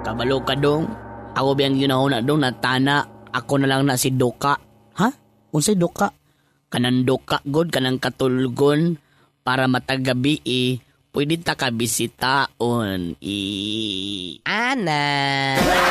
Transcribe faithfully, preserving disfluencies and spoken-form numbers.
Kabalo ka dong. Ako biyang ginahuna dong na tana. Ako na lang na si Doka. Ha? Unsay Doka? Kanang Doka god, kanang katulgon. Para matagabi eh. Pwede ta ka bisitaon. Eh. Ana.